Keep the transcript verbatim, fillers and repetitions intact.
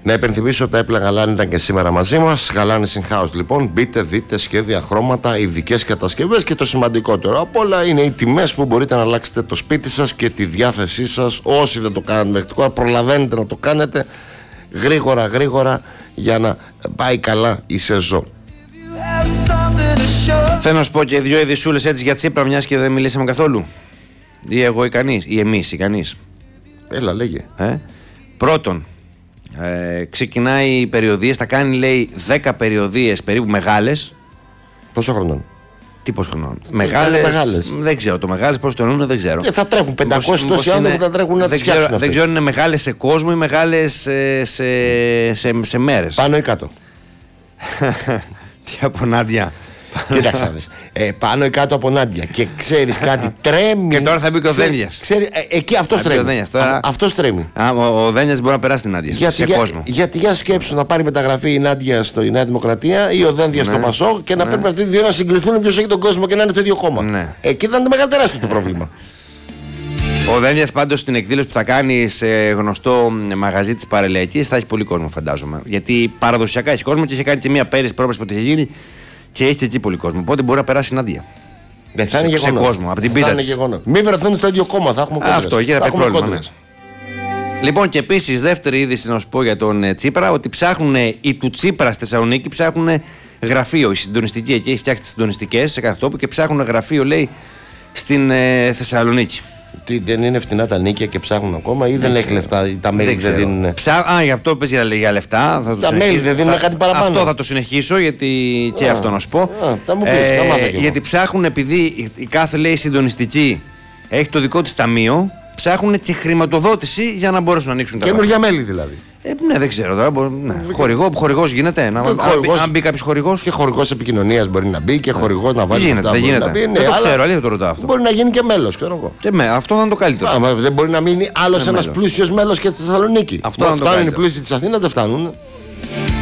Να υπενθυμίσω ότι τα έπλα Γαλάνη ήταν και σήμερα μαζί μας. Γαλάνη in house λοιπόν. Μπείτε, δείτε σχέδια, χρώματα, ειδικές κατασκευές και το σημαντικότερο απ' όλα είναι οι τιμές που μπορείτε να αλλάξετε το σπίτι σας και τη διάθεσή σας. Όσοι δεν το κάνετε μέχρι τώρα, προλαβαίνετε να το κάνετε γρήγορα γρήγορα για να πάει καλά η σεζόν. Θέλω να σου πω και δύο ειδισούλες έτσι για Τσίπρα, μιας και δεν μιλήσαμε καθόλου. Ή εγώ ή κανείς, ή εμείς ή κανείς. Έλα, λέγε. Ε? Πρώτον, ε, ξεκινάει οι περιοδίες, θα κάνει λέει δέκα περιοδίες περίπου μεγάλες. Πόσο χρονών? Τι πόσο χρονών? Μεγάλες, μεγάλες. Δεν ξέρω, το μεγάλες πώς το εννοούν δεν ξέρω. Ε, θα τρέχουν πεντακόσιοι τόσοι άνθρωποι που θα τρέχουν να τις φτιάξουν. Δεν ξέρω αν είναι μεγάλες σε κόσμο ή μεγάλες ε, σε, σε, σε μέρες. Πάνω ή κάτω? Τι από Νάντια. Κοίταξε, ε, πάνω ή κάτω από Νάντια. Και ξέρεις κάτι, τρέμει. Και τώρα θα μπει και ο Δένιας. Ξέρει, ε, εκεί αυτός τρέμει. Τώρα... Αυτός τρέμει. Α, ο, ο Δένιας μπορεί να περάσει την Νάντια. Γιατί, σε για, κόσμο. γιατί για σκέψου να πάρει μεταγραφή η Νάντια στο η Νέα Δημοκρατία ή ο Δένδιας ναι, στο Πασόκ και να ναι. πρέπει αυτοί οι δύο να συγκριθούν ποιος έχει τον κόσμο και να είναι στο ίδιο κόμμα. Ναι. Εκεί θα είναι το μεγαλύτερο το πρόβλημα. Ο Δένδιας πάντως στην εκδήλωση που θα κάνει σε γνωστό μαγαζί της Παρελαϊκής θα έχει πολύ κόσμο, φαντάζομαι. Γιατί παραδοσιακά έχει κόσμο και είχε κάνει και μία πέρυσι πρόπερση που είχε γίνει και έχει και εκεί πολύ κόσμο. Οπότε μπορεί να περάσει η Νάντια. Δεν θα είναι σε, σε κόσμο, από την πίτα της. Μην βρεθούν στο ίδιο κόμμα, θα έχουμε κόντρες. Αυτό, εκεί θα έχουμε πρόβλημα. Ναι. Λοιπόν, και επίσης, δεύτερη είδηση να σου πω για τον ε, Τσίπρα, ότι ψάχνουν οι του Τσίπρα στη Θεσσαλονίκη, ψάχνουν γραφείο. Η συντονιστική εκεί έχει φτιάξει τις συντονιστικές σε κάθε τόπο και ψάχνουν γραφείο, λέει, στην ε, Θεσσαλονίκη. Τι, δεν είναι φτηνά τα νίκια και ψάχνουν ακόμα ή δεν, δεν έχει λεφτά, τα μέλη δεν, δεν δίνουν. Ψά... Α, γι' αυτό πες για, για λεφτά. Θα το τα μέλη δεν δίνουν θα... κάτι παραπάνω. Αυτό θα το συνεχίσω γιατί και α, αυτό να σου πω. Α, τα μου πεις, ε, γιατί ψάχνουν, επειδή η κάθε λέει συντονιστική έχει το δικό της ταμείο, ψάχνουν και χρηματοδότηση για να μπορέσουν να ανοίξουν τα καινούργια μέλη δηλαδή. Ε, ναι, δεν ξέρω τώρα. Ναι. Χορηγό, χορηγός γίνεται. Να, αν, χορηγός, αν μπει κάποιος χορηγός. Και χορηγός επικοινωνίας μπορεί να μπει και χορηγός να βάλει. Γίνεται, δεν γίνεται. Μπει, ναι, δεν το ξέρω, αλήθεια το ρωτάω αυτό. Μπορεί να γίνει και μέλος, ξέρω εγώ. Και με, αυτό θα είναι το καλύτερο. Α, δεν μπορεί να μείνει άλλος ένας πλούσιος μέλος και στη Θεσσαλονίκη. Αυτό φτάνουν οι πλούσιοι της Αθήνας, δεν φτάνουν.